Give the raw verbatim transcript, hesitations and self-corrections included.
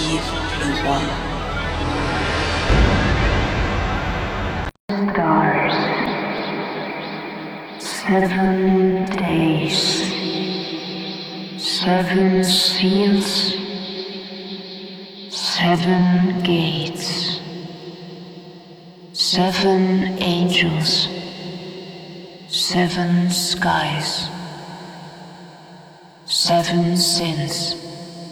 vivre le roi. Stars, seven days, seven seals, seven gates, seven angels, seven skies, seven sins.